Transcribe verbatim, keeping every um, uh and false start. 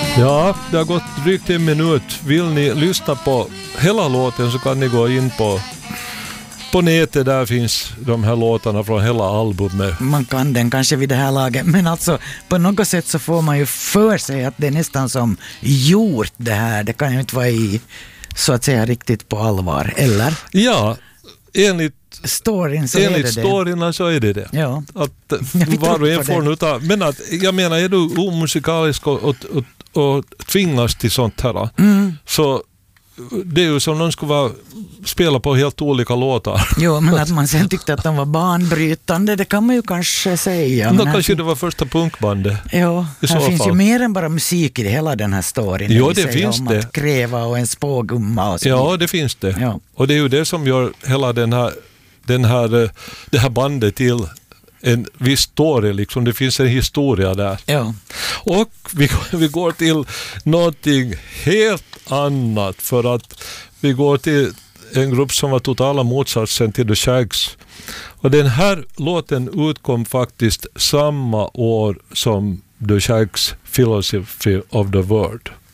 Ja, det har gått drygt en minut. Vill ni lyssna på hela låten så kan ni gå in på på nätet, där finns de här låtarna från hela albumet. Man kan den kanske vid det här laget, men alltså på något sätt så får man ju för sig att det är nästan som gjort det här. Det kan ju inte vara i, så att säga, riktigt på allvar, eller? Ja, enligt storyn så enligt är det storyna det. så är det det. Ja. Att var och en får nu ta, men att, jag menar, är du omusikalisk och, och, och, och tvingas till sånt här, mm. så det är ju som någon skulle vara, spela på helt olika låtar. Jo, men att man sen tyckte att de var banbrytande, det kan man ju kanske säga. Då kanske det var första punkbandet. Ja, här finns fall. ju mer än bara musik i hela den här storyn. Jo, det finns om det. Att kräva och en spågumma och så. Ja, det finns det. Ja. Och det är ju det som gör hela den här, den här, det här bandet till en viss story, liksom. Det finns en historia där. Ja. Och vi, vi går till någonting helt annat, för att vi går till en grupp som var totala motsatsen till The Shaggs. Och den här låten utkom faktiskt samma år som The Shaggs Philosophy of the World.